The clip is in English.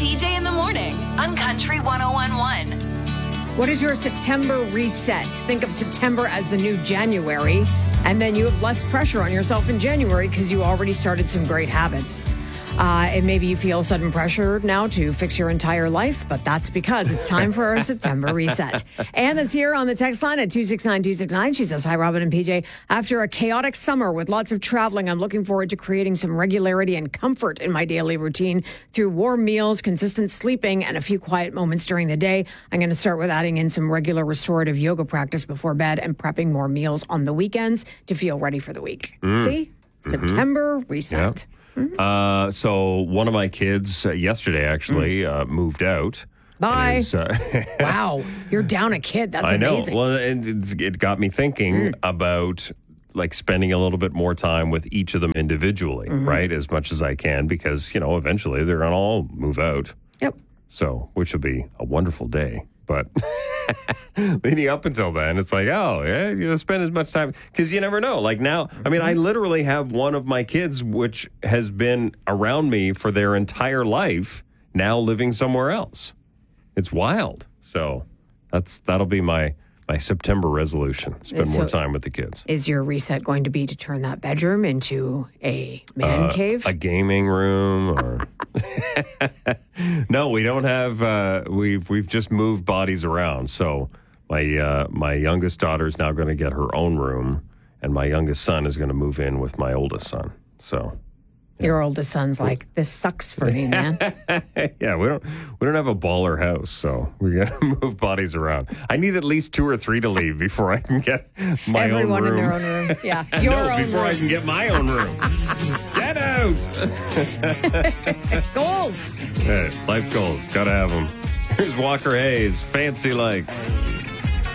PJ in the morning on Country 101.1. What is your September reset? Think of September as the new January, and then you have less pressure on yourself in January because you already started some great habits. And maybe you feel sudden pressure now to fix your entire life, but that's because it's time for our September reset. Anna's here on the text line at 269-269. She says, hi, Robin and PJ. After a chaotic summer with lots of traveling, I'm looking forward to creating some regularity and comfort in my daily routine through warm meals, consistent sleeping, and a few quiet moments during the day. I'm going to start with adding in some regular restorative yoga practice before bed and prepping more meals on the weekends to feel ready for the week. See? September reset. Yep. So one of my kids yesterday actually moved out. Bye. Wow. You're down a kid. That's amazing. I know. Well, and it got me thinking about like spending a little bit more time with each of them individually, right? As much as I can, because, you know, eventually they're going to all move out. Yep. So, which will be a wonderful day. But leading up until then, it's like, oh, yeah, you know, spend as much time. Because you never know. Like now, I mean, I literally have one of my kids, which has been around me for their entire life, now living somewhere else. It's wild. So that'll be my September resolution. Spend more time with the kids. Is your reset going to be to turn that bedroom into a man cave? A gaming room or... No, we don't have... We've just moved bodies around. So my youngest daughter is now going to get her own room, and my youngest son is going to move in with my oldest son. So... Your oldest son's like, this sucks for me, man. Yeah, we don't have a baller house, so we got to move bodies around. I need at least 2 or 3 to leave before I can get my Everyone own room. in their own room. Yeah, your own before room. I can get my own room. Get out! Goals. Hey, life goals, gotta have them. Here's Walker Hayes, Fancy Like.